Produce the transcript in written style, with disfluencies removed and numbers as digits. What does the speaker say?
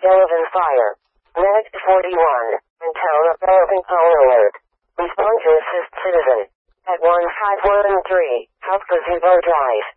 Delavan Fire. Medic 41. And town of Delavan Call Alert. Respond to assist citizen. At 1513 South Gazebo Drive.